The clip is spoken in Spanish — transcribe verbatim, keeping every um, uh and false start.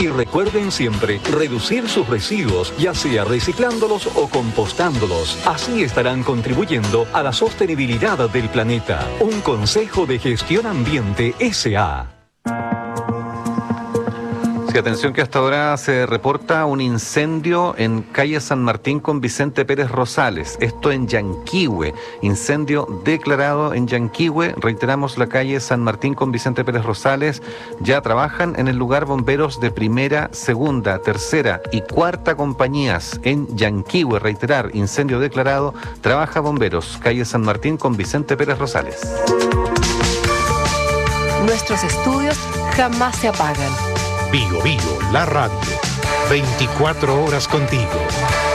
Y recuerden siempre reducir sus residuos, ya sea reciclándolos o compostándolos. Así estarán contribuyendo a la sostenibilidad del planeta. Un consejo de Gestión Ambiente S A Sí, atención que hasta ahora se reporta un incendio en calle San Martín con Vicente Pérez Rosales, esto en Yanquihue, incendio declarado en Yanquihue, reiteramos la calle San Martín con Vicente Pérez Rosales, ya trabajan en el lugar bomberos de primera, segunda, tercera y cuarta compañías en Yanquihue, reiterar, incendio declarado, trabaja bomberos, calle San Martín con Vicente Pérez Rosales. Nuestros estudios jamás se apagan. Bio Bio, la radio. veinticuatro horas contigo.